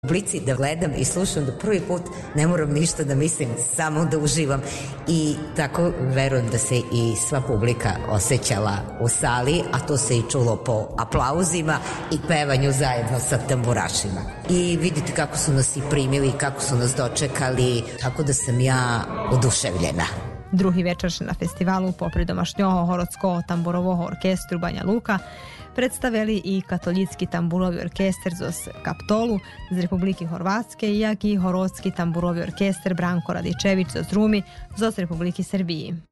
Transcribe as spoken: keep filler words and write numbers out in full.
publici da gledam i slušam da prvi put ne moram ništa da mislim, samo da uživam i tako verujem da se i sva publika osjećala u sali, a to se i čulo po aplauzima i pevanju zajedno sa tamburašima. I vidite kako su nas i primili, kako su nas dočekali, tako da sam ja oduševljena. Drugi večer na festivalu popri domašnjoho horodsko-tamburovoho orkestru Banja Luka predstavili i katolický tamburovi orkester zos Kaptolu z Republiky Horvátske, jak i horodski tamburovi orkester Branko Radičević zos Rumi zos Republiky Srbiji.